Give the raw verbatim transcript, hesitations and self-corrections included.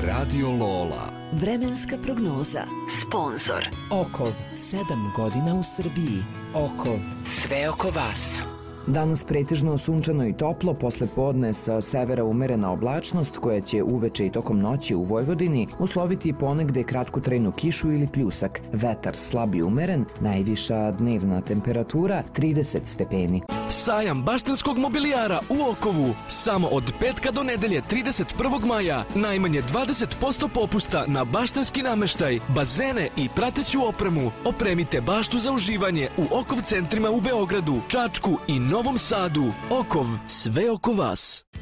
Radio Lola. Vremenska prognoza. Sponzor Okov. Sedam godina u Srbiji. Okov. Sve oko vas. Danas pretežno sunčano i toplo, posle podne sa severa umerena oblačnost koja će uveče i tokom noći u Vojvodini usloviti ponegde kratkotrajnu kišu ili pljusak. Vetar slab i umeren, najviša dnevna temperatura trideset stepeni. Sajam baštenskog mobilijara u Okovu. Samo od petka do nedelje trideset prvog maja. Najmanje dvadeset posto popusta na baštenski nameštaj, bazene i prateću opremu. Opremite baštu za uživanje u Okov centrima u Beogradu, Čačku i Novom Sadu. Okov, sve oko vas.